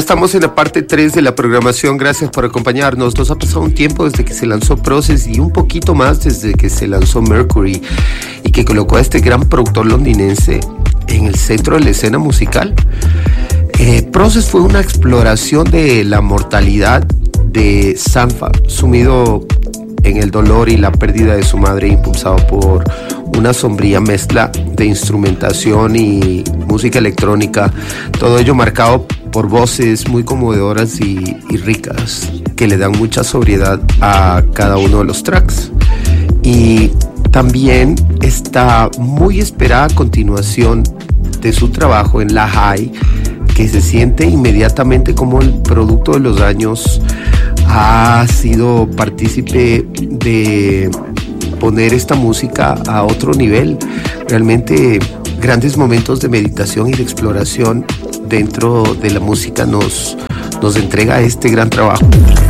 estamos en la parte 3 de la programación. Gracias por acompañarnos. Nos ha pasado un tiempo desde que se lanzó Process y un poquito más desde que se lanzó Mercury y que colocó a este gran productor londinense en el centro de la escena musical. Process fue una exploración de la mortalidad de Sampha, sumido en el dolor y la pérdida de su madre, impulsado por una sombría mezcla de instrumentación y música electrónica, todo ello marcado por voces muy conmovedoras y ricas que le dan mucha sobriedad a cada uno de los tracks. Y también esta muy esperada continuación de su trabajo en La High, que se siente inmediatamente como el producto de los años ha sido partícipe de poner esta música a otro nivel. Realmente grandes momentos de meditación y de exploración dentro de la música nos entrega este gran trabajo.